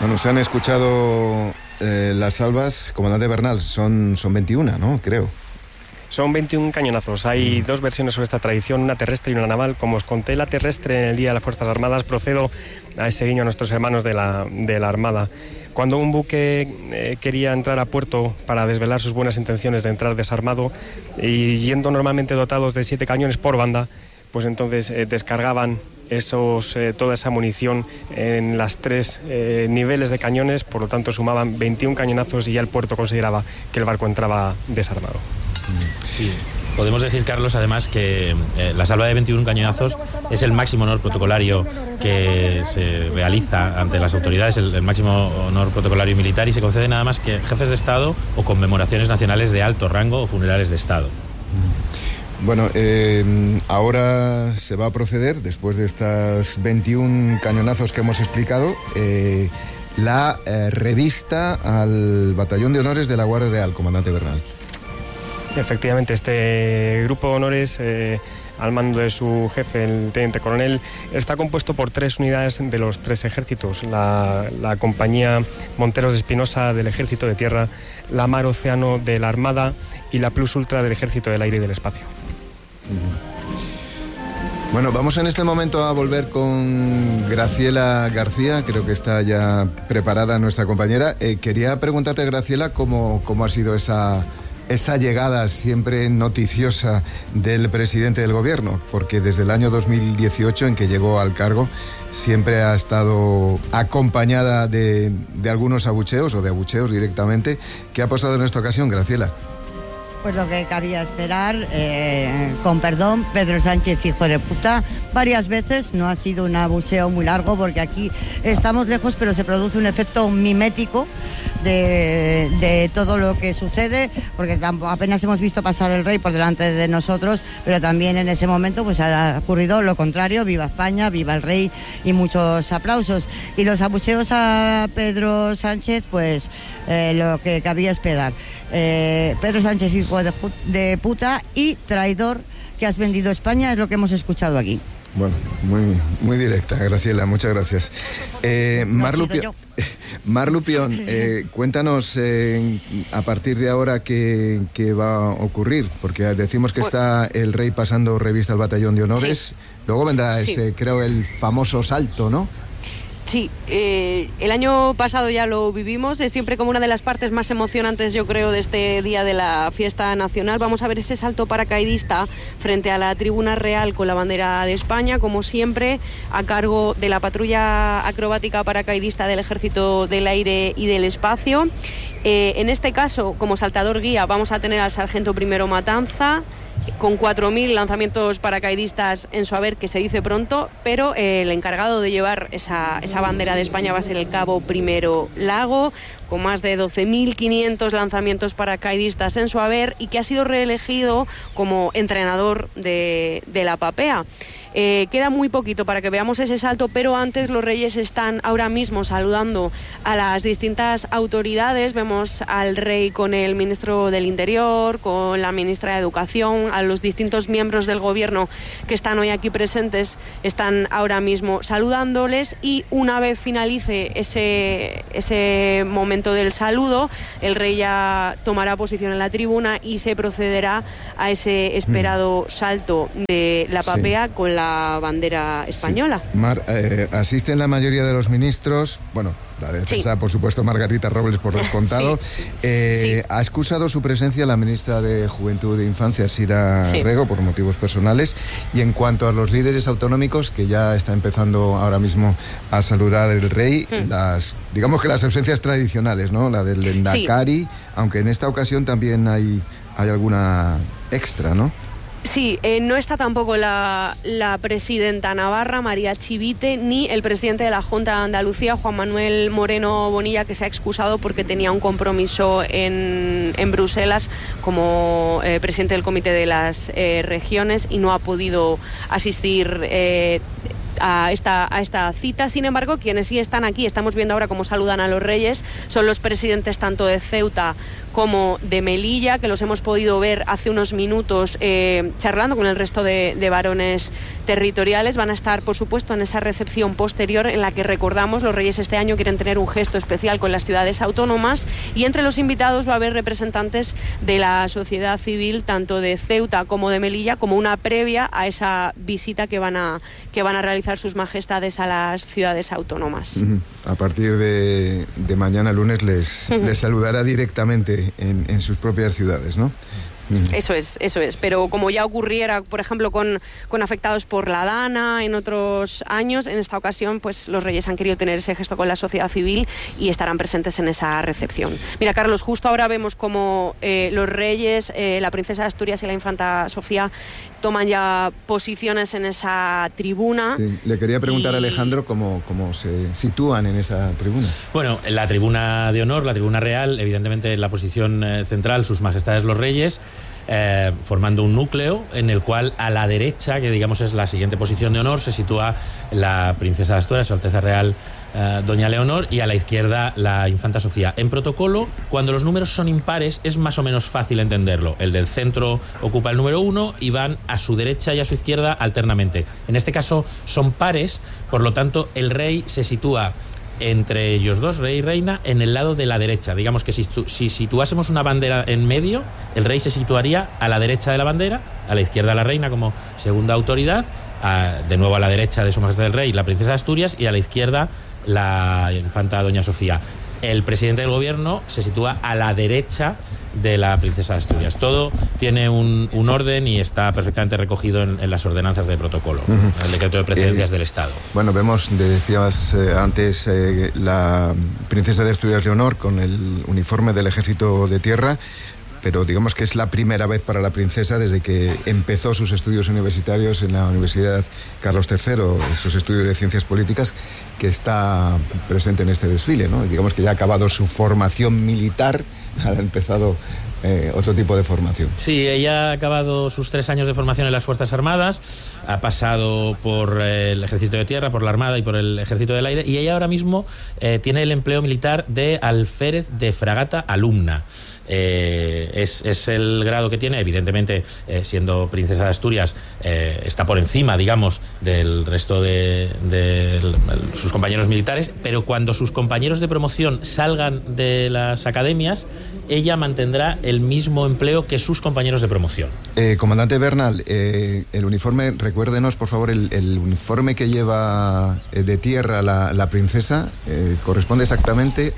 Bueno, se han escuchado las salvas, comandante Bernal, son 21, ¿no? Creo. Son 21 cañonazos. Hay dos versiones sobre esta tradición, una terrestre y una naval. Como os conté, la terrestre en el Día de las Fuerzas Armadas, procedo a ese guiño a nuestros hermanos de la Armada. Cuando un buque quería entrar a puerto para desvelar sus buenas intenciones de entrar desarmado y yendo normalmente dotados de 7 cañones por banda, pues entonces descargaban toda esa munición en las 3 niveles de cañones, por lo tanto sumaban 21 cañonazos y ya el puerto consideraba que el barco entraba desarmado. Sí. Podemos decir, Carlos, además que la salva de 21 cañonazos es el máximo honor protocolario que se realiza ante las autoridades, el máximo honor protocolario militar, y se concede nada más que jefes de Estado o conmemoraciones nacionales de alto rango o funerales de Estado. Bueno, ahora se va a proceder, después de estos 21 cañonazos que hemos explicado, la revista al Batallón de Honores de la Guardia Real, comandante Bernal. Efectivamente, este grupo de honores, al mando de su jefe, el teniente coronel, está compuesto por 3 unidades de los 3 ejércitos: la compañía Monteros de Espinosa del Ejército de Tierra, la Mar Océano de la Armada y la Plus Ultra del Ejército del Aire y del Espacio. Bueno, vamos en este momento a volver con Graciela García, creo que está ya preparada nuestra compañera. Quería preguntarte, Graciela, cómo ha sido esa llegada siempre noticiosa del presidente del gobierno, porque desde el año 2018 en que llegó al cargo siempre ha estado acompañada de algunos abucheos o de abucheos directamente. ¿Qué ha pasado en esta ocasión, Graciela? Pues lo que cabía esperar, con perdón, Pedro Sánchez, hijo de puta, varias veces. No ha sido un abucheo muy largo porque aquí estamos lejos, pero se produce un efecto mimético de todo lo que sucede, porque apenas hemos visto pasar el rey por delante de nosotros, pero también en ese momento pues ha ocurrido lo contrario: viva España, viva el rey, y muchos aplausos. Y los abucheos a Pedro Sánchez, pues lo que cabía esperar. Pedro Sánchez, hijo de puta y traidor, que has vendido España, es lo que hemos escuchado aquí. Bueno, muy directa, Graciela, muchas gracias. Mar Lupión, cuéntanos a partir de ahora qué va a ocurrir, porque decimos que está el rey pasando revista al Batallón de Honores, sí. Luego vendrá ese, creo, el famoso salto, ¿no? Sí, el año pasado ya lo vivimos, es siempre como una de las partes más emocionantes, yo creo, de este día de la fiesta nacional. Vamos a ver ese salto paracaidista frente a la tribuna real con la bandera de España, como siempre, a cargo de la patrulla acrobática paracaidista del Ejército del Aire y del Espacio. En este caso, como saltador guía, vamos a tener al sargento primero Matanza, con 4.000 lanzamientos paracaidistas en su haber, que se dice pronto, pero el encargado de llevar esa bandera de España va a ser el cabo primero Lago, con más de 12.500 lanzamientos paracaidistas en su haber, y que ha sido reelegido como entrenador de la PAPEA. Queda muy poquito para que veamos ese salto, pero antes los reyes están ahora mismo saludando a las distintas autoridades. Vemos al rey con el ministro del Interior, con la ministra de Educación, a los distintos miembros del gobierno que están hoy aquí presentes, están ahora mismo saludándoles, y una vez finalice ese momento del saludo, el rey ya tomará posición en la tribuna y se procederá a ese esperado salto de la PAPEA, sí, con la bandera española. Sí. Mar, asisten la mayoría de los ministros, bueno, la defensa, sí, por supuesto, Margarita Robles, por descontado. Sí. Sí. Ha excusado su presencia la ministra de Juventud e Infancia, Sira, sí, Rego, por motivos personales. Y en cuanto a los líderes autonómicos, que ya está empezando ahora mismo a saludar el rey, digamos que las ausencias tradicionales, ¿no? La del Endacari, sí, aunque en esta ocasión también hay alguna extra, ¿no? Sí, no está tampoco la presidenta navarra, María Chivite, ni el presidente de la Junta de Andalucía, Juan Manuel Moreno Bonilla, que se ha excusado porque tenía un compromiso en Bruselas como presidente del Comité de las Regiones y no ha podido asistir a esta cita. Sin embargo, quienes sí están aquí, estamos viendo ahora cómo saludan a los reyes, son los presidentes tanto de Ceuta como de Melilla, que los hemos podido ver hace unos minutos charlando con el resto de varones territoriales. Van a estar, por supuesto, en esa recepción posterior en la que, recordamos, los Reyes este año quieren tener un gesto especial con las ciudades autónomas, y entre los invitados va a haber representantes de la sociedad civil, tanto de Ceuta como de Melilla, como una previa a esa visita que van a realizar sus majestades a las ciudades autónomas. A partir de mañana lunes les saludará directamente en sus propias ciudades, ¿no? Eso es. Pero como ya ocurriera, por ejemplo, con afectados por la Dana en otros años, en esta ocasión, pues los Reyes han querido tener ese gesto con la sociedad civil y estarán presentes en esa recepción. Mira, Carlos, justo ahora vemos como los Reyes, la princesa de Asturias y la infanta Sofía toman ya posiciones en esa tribuna. Sí, le quería preguntar a Alejandro cómo se sitúan en esa tribuna. Bueno, en la tribuna de honor, la tribuna real, evidentemente en la posición central, sus majestades los Reyes, formando un núcleo en el cual a la derecha, que digamos es la siguiente posición de honor, se sitúa la princesa de Asturias, Su Alteza Real Doña Leonor, y a la izquierda la infanta Sofía. En protocolo, cuando los números son impares, es más o menos fácil entenderlo. El del centro ocupa el número 1 y van a su derecha y a su izquierda alternamente. En este caso son pares, por lo tanto el rey se sitúa entre ellos dos, rey y reina, en el lado de la derecha. Digamos que si situásemos una bandera en medio, el rey se situaría a la derecha de la bandera, a la izquierda la reina como segunda autoridad, de nuevo a la derecha de Su Majestad el Rey la princesa de Asturias, y a la izquierda la infanta Doña Sofía. El presidente del gobierno se sitúa a la derecha de la princesa de Asturias. Todo tiene un orden y está perfectamente recogido en las ordenanzas de protocolo, el decreto de precedencias del Estado. Bueno, vemos, decías antes, la princesa de Asturias Leonor con el uniforme del Ejército de Tierra, pero digamos que es la primera vez para la princesa desde que empezó sus estudios universitarios en la Universidad Carlos III, esos estudios de ciencias políticas, que está presente en este desfile, ¿no? Digamos que ya ha acabado su formación militar, ha empezado otro tipo de formación. Sí, ella ha acabado sus 3 años de formación en las Fuerzas Armadas, ha pasado por el Ejército de Tierra, por la Armada y por el Ejército del Aire, y ella ahora mismo tiene el empleo militar de alférez de fragata alumna. Es el grado que tiene, evidentemente, siendo princesa de Asturias, está por encima, digamos, del resto de sus compañeros militares, pero cuando sus compañeros de promoción salgan de las academias, ella mantendrá el mismo empleo que sus compañeros de promoción. Comandante Bernal, el uniforme, recuérdenos, por favor, el uniforme que lleva de tierra la princesa, corresponde exactamente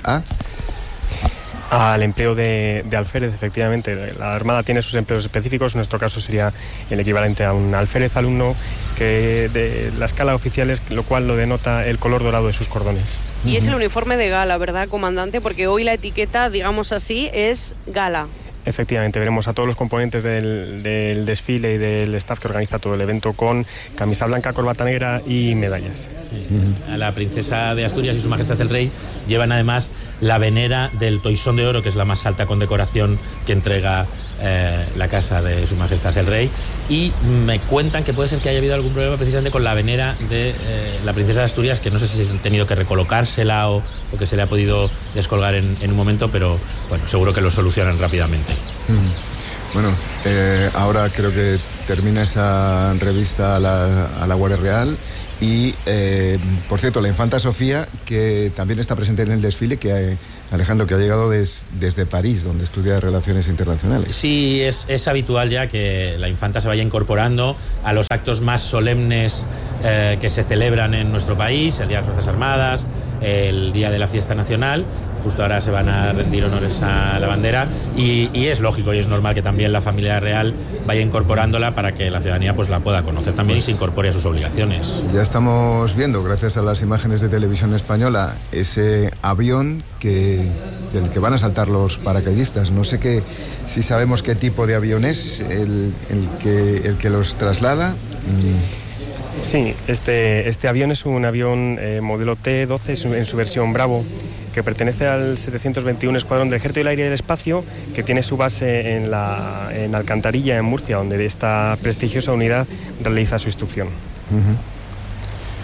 al empleo de alférez. Efectivamente, la Armada tiene sus empleos específicos. En nuestro caso sería el equivalente a un alférez alumno, que de la escala oficial es, lo cual lo denota el color dorado de sus cordones. Y es el uniforme de gala, ¿verdad, comandante? Porque hoy la etiqueta, digamos así, es gala. Efectivamente, veremos a todos los componentes del desfile y del staff que organiza todo el evento con camisa blanca, corbata negra y medallas. A la princesa de Asturias y Su Majestad el Rey llevan además la venera del Toisón de Oro, que es la más alta condecoración que entrega la casa de Su Majestad el Rey, y me cuentan que puede ser que haya habido algún problema precisamente con la venera de la princesa de Asturias, que no sé si han tenido que recolocársela o que se le ha podido descolgar en un momento, pero bueno, seguro que lo solucionan rápidamente. Bueno, ahora creo que termina esa revista a la Guardia Real. Y, por cierto, la infanta Sofía, que también está presente en el desfile, Alejandro, que ha llegado desde París, donde estudia Relaciones Internacionales. Sí, es habitual ya que la infanta se vaya incorporando a los actos más solemnes que se celebran en nuestro país, el Día de las Fuerzas Armadas, el Día de la Fiesta Nacional. Justo ahora se van a rendir honores a la bandera y es lógico y es normal que también la familia real vaya incorporándola para que la ciudadanía pues la pueda conocer también y se incorpore a sus obligaciones. Ya estamos viendo, gracias a las imágenes de Televisión Española, ese avión del que van a saltar los paracaidistas. No sé si sabemos qué tipo de avión es el que los traslada. Sí, este avión es un avión modelo T-12 en su versión Bravo, que pertenece al 721 Escuadrón del Ejército del Aire y del Espacio, que tiene su base en Alcantarilla, en Murcia, donde esta prestigiosa unidad realiza su instrucción.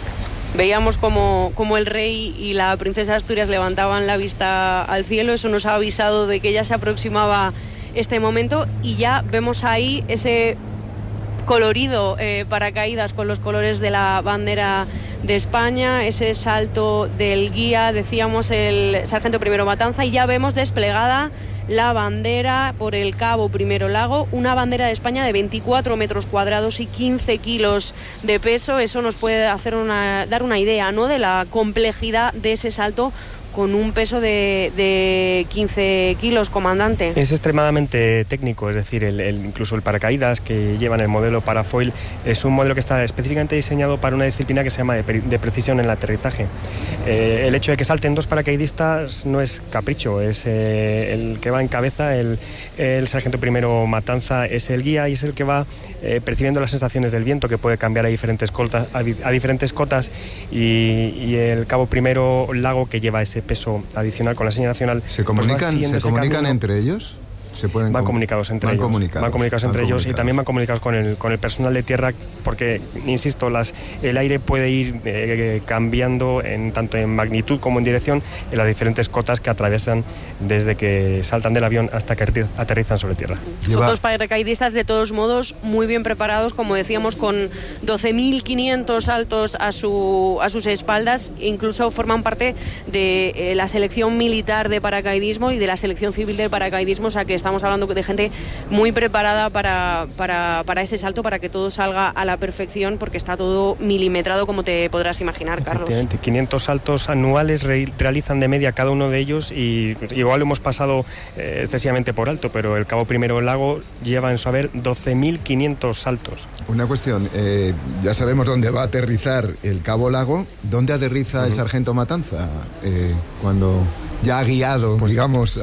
Veíamos como el rey y la princesa de Asturias levantaban la vista al cielo. Eso nos ha avisado de que ya se aproximaba este momento, y ya vemos ahí ese colorido paracaídas con los colores de la bandera de España, ese salto del guía, decíamos, el sargento Primero Matanza, y ya vemos desplegada la bandera por el Cabo Primero Lago, una bandera de España de 24 metros cuadrados y 15 kilos de peso. Eso nos puede hacer dar una idea, ¿no?, de la complejidad de ese salto con un peso de 15 kilos, comandante. Es extremadamente técnico, es decir, incluso el paracaídas que llevan el modelo Parafoil es un modelo que está específicamente diseñado para una disciplina que se llama de precisión en el aterrizaje. El hecho de que salten dos paracaidistas no es capricho, es el que va en cabeza, el sargento Primero Matanza es el guía y es el que va percibiendo las sensaciones del viento, que puede cambiar a diferentes cotas, y el Cabo Primero Lago, que lleva ese peso adicional con la señal nacional. ¿Se comunican entre ellos? Van comunicados entre ellos y también van comunicados con el personal de tierra, porque, insisto, el aire puede ir cambiando tanto en magnitud como en dirección en las diferentes cotas que atraviesan desde que saltan del avión hasta que aterrizan sobre tierra. Son dos paracaidistas, de todos modos, muy bien preparados, como decíamos, con 12.500 saltos a sus espaldas. Incluso forman parte de la selección militar de paracaidismo y de la selección civil de paracaidismo, o sea que estamos hablando de gente muy preparada para ese salto, para que todo salga a la perfección, porque está todo milimetrado, como te podrás imaginar, Carlos. 500 saltos anuales realizan de media cada uno de ellos, y igual lo hemos pasado excesivamente por alto, pero el Cabo Primero Lago lleva en su haber 12.500 saltos. Una cuestión, ya sabemos dónde va a aterrizar el Cabo Lago. ¿Dónde aterriza el sargento Matanza cuando ya ha guiado, digamos,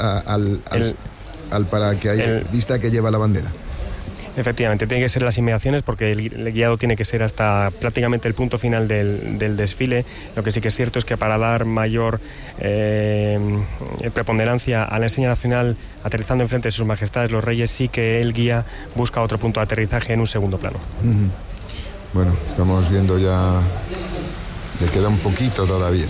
al paracaidista que lleva la bandera? Efectivamente, tiene que ser las inmediaciones, porque el guiado tiene que ser hasta prácticamente el punto final del desfile. Lo que sí que es cierto es que para dar mayor preponderancia a la enseña nacional aterrizando enfrente de sus majestades los reyes, sí que el guía busca otro punto de aterrizaje en un segundo plano. Bueno, estamos viendo ya, le queda un poquito todavía.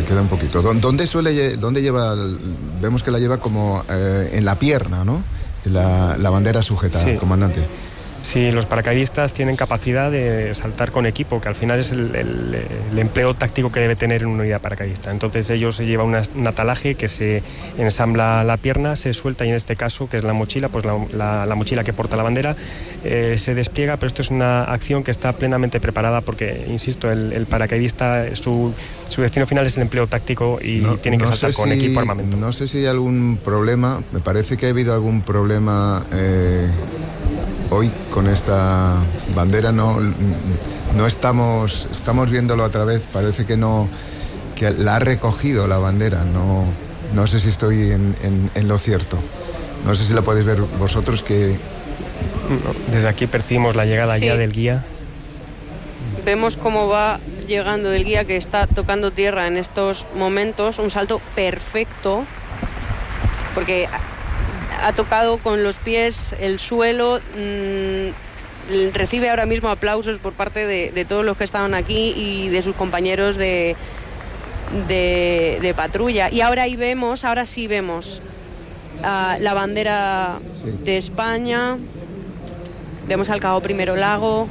¿Dónde lleva? Vemos que la lleva como en la pierna, ¿no? La bandera sujeta, sí. Comandante. Sí, los paracaidistas tienen capacidad de saltar con equipo, que al final es el empleo táctico que debe tener una unidad paracaidista. Entonces ellos se llevan un atalaje que se ensambla la pierna, se suelta, y en este caso, que es la mochila, pues la mochila que porta la bandera, se despliega, pero esto es una acción que está plenamente preparada, porque, insisto, el paracaidista, su destino final es el empleo táctico, y tienen que saltar con equipo armamento. No sé si hay algún problema, me parece que ha habido algún problema hoy con esta bandera. No estamos viéndolo otra vez, parece que la ha recogido la bandera. No sé si estoy en lo cierto. No sé si la podéis ver vosotros, que desde aquí percibimos la llegada ya del guía. Vemos cómo va llegando el guía, que está tocando tierra en estos momentos. Un salto perfecto, porque ha tocado con los pies el suelo. Recibe ahora mismo aplausos por parte de todos los que estaban aquí y de sus compañeros de patrulla. Y ahora sí vemos la bandera de España. Vemos al Cabo Primero Lago.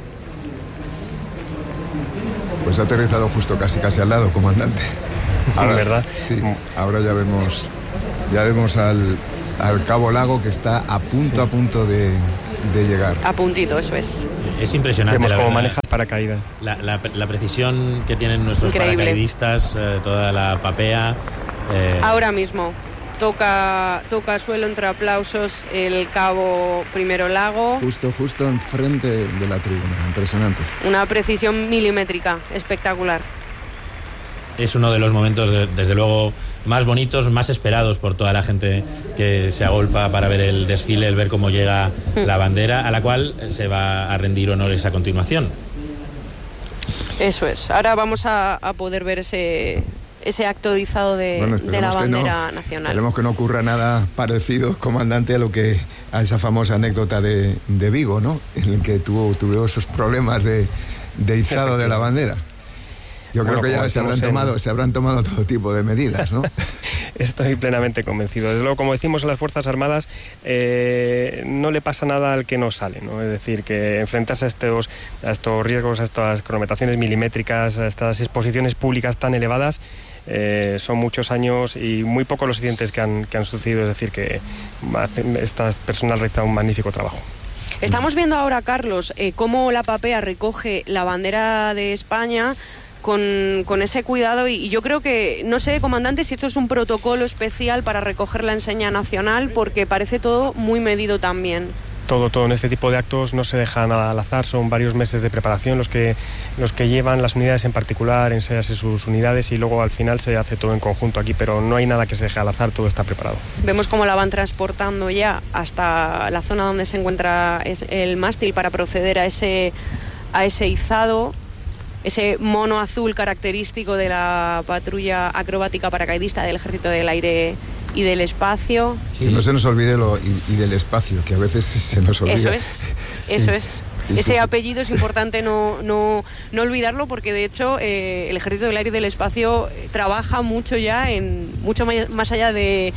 Pues ha aterrizado justo casi al lado, comandante. Ahora, ¿verdad? Sí, ahora ya vemos al Cabo Lago, que está a punto de llegar. A puntito, eso es. Es impresionante. Vemos cómo maneja paracaídas. La precisión que tienen nuestros Increíble. Paracaidistas, toda la papea. Ahora mismo toca suelo entre aplausos el Cabo Primero Lago. Justo enfrente de la tribuna, impresionante. Una precisión milimétrica, espectacular. Es uno de los momentos, desde luego, más bonitos, más esperados por toda la gente que se agolpa para ver el desfile, el ver cómo llega la bandera, a la cual se va a rendir honores a continuación. Eso es. Ahora vamos a poder ver ese acto de izado de la bandera nacional. Esperemos que no ocurra nada parecido, comandante, a esa famosa anécdota de Vigo, ¿no? En el que tuvo esos problemas de izado de la bandera. Yo creo que ya se habrán tomado todo tipo de medidas, ¿no? Estoy plenamente convencido. Desde luego, como decimos en las Fuerzas Armadas, no le pasa nada al que no sale, ¿no? Es decir, que enfrentarse a estos riesgos, a estas cronometraciones milimétricas, a estas exposiciones públicas tan elevadas, son muchos años y muy pocos los accidentes que han sucedido. Es decir, que esta persona realiza un magnífico trabajo. Estamos viendo ahora, Carlos, cómo la PAPEA recoge la bandera de España con ese cuidado, y yo creo que, no sé, comandante, si esto es un protocolo especial para recoger la enseña nacional, porque parece todo muy medido también. Todo en este tipo de actos no se deja nada al azar, son varios meses de preparación los que llevan las unidades en particular, ensayarse sus unidades y luego al final se hace todo en conjunto aquí, pero no hay nada que se deje al azar, todo está preparado. Vemos cómo la van transportando ya hasta la zona donde se encuentra el mástil para proceder a ese izado, ese mono azul característico de la patrulla acrobática paracaidista del Ejército del Aire y del Espacio. Sí. Que no se nos olvide y del espacio, que a veces se nos olvida. Eso es. Ese apellido es importante no olvidarlo, porque de hecho el Ejército del Aire y del Espacio trabaja mucho ya mucho más allá del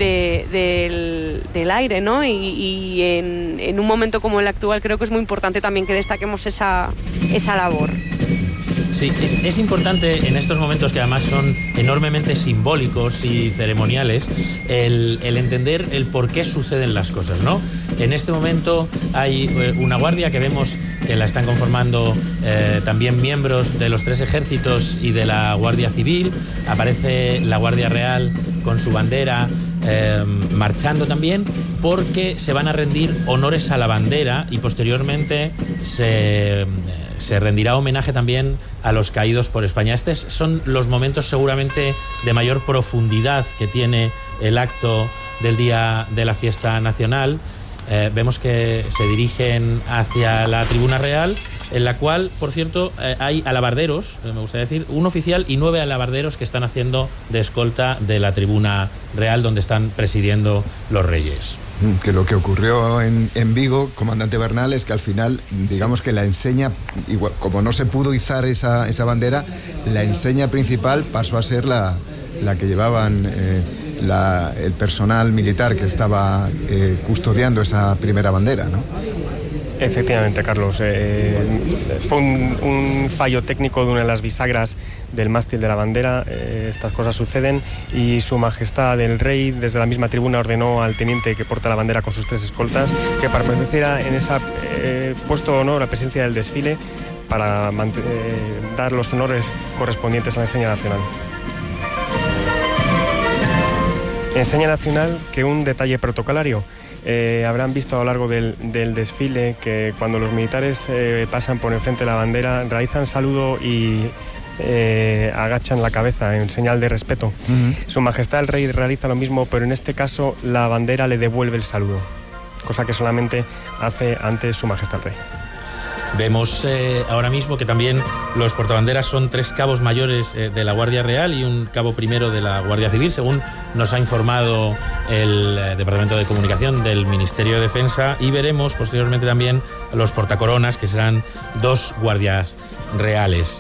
aire, ¿no? Y en un momento como el actual creo que es muy importante también que destaquemos esa labor. Sí, es importante en estos momentos, que además son enormemente simbólicos y ceremoniales, el entender el por qué suceden las cosas, ¿no? En este momento hay una guardia que vemos que la están conformando también miembros de los 3 ejércitos y de la Guardia Civil. Aparece la Guardia Real con su bandera marchando también, porque se van a rendir honores a la bandera y posteriormente se rendirá homenaje también a los caídos por España. Estos son los momentos seguramente de mayor profundidad que tiene el acto del día de la fiesta nacional. Vemos que se dirigen hacia la tribuna real, en la cual, por cierto, hay alabarderos, me gustaría decir, un oficial y 9 alabarderos que están haciendo de escolta de la tribuna real donde están presidiendo los reyes. Que lo que ocurrió en Vigo, comandante Bernal, es que al final, digamos que la enseña, igual, como no se pudo izar esa bandera, la enseña principal pasó a ser la que llevaban el personal militar que estaba custodiando esa primera bandera, ¿no? Efectivamente, Carlos. Fue un fallo técnico de una de las bisagras del mástil de la bandera. Estas cosas suceden y Su Majestad el Rey, desde la misma tribuna, ordenó al teniente que porta la bandera con sus 3 escoltas que permaneciera en ese puesto de honor a presencia del desfile para dar los honores correspondientes a la enseña nacional. Enseña nacional que un detalle protocolario. Habrán visto a lo largo del desfile que cuando los militares pasan por enfrente de la bandera realizan saludo y agachan la cabeza en señal de respeto. Su Majestad el Rey realiza lo mismo, pero en este caso la bandera le devuelve el saludo, cosa que solamente hace ante Su Majestad el Rey. Vemos ahora mismo que también los portabanderas son 3 cabos mayores de la Guardia Real y un cabo primero de la Guardia Civil, según nos ha informado el Departamento de Comunicación del Ministerio de Defensa, y veremos posteriormente también los portacoronas, que serán 2 guardias reales.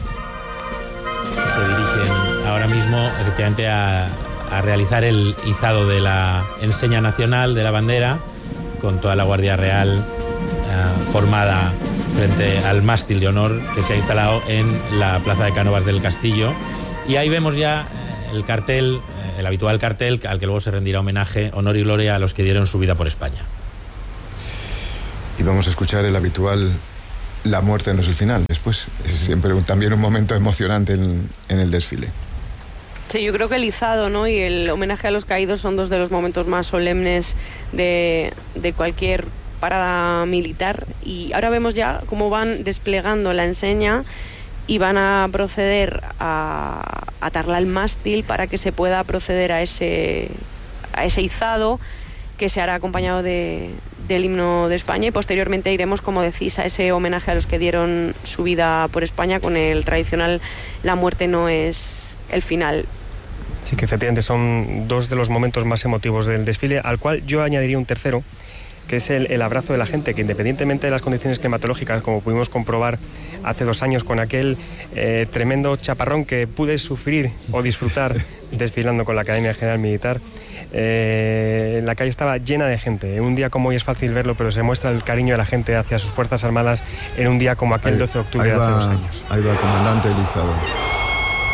Se dirigen ahora mismo efectivamente a realizar el izado de la enseña nacional de la bandera, con toda la Guardia Real formada frente al mástil de honor que se ha instalado en la Plaza de Cánovas del Castillo. Y ahí vemos ya el cartel, el habitual cartel al que luego se rendirá homenaje, honor y gloria a los que dieron su vida por España. Y vamos a escuchar el habitual La muerte no es el final. Después es siempre también un momento emocionante en el desfile. Sí, yo creo que el izado, ¿no?, y el homenaje a los caídos son 2 de los momentos más solemnes de cualquier parada militar. Y ahora vemos ya cómo van desplegando la enseña y van a proceder a atarla al mástil para que se pueda proceder a ese izado, que se hará acompañado del himno de España, y posteriormente iremos, como decís, a ese homenaje a los que dieron su vida por España con el tradicional La muerte no es el final. Sí, que efectivamente son 2 de los momentos más emotivos del desfile, al cual yo añadiría un tercero, que es el abrazo de la gente, que independientemente de las condiciones climatológicas, como pudimos comprobar hace 2 años con aquel tremendo chaparrón que pude sufrir o disfrutar desfilando con la Academia General Militar, la calle estaba llena de gente. Un día como hoy es fácil verlo, pero se muestra el cariño de la gente hacia sus Fuerzas Armadas en un día como aquel 12 de octubre de hace 2 años. Ahí va, comandante Elizado.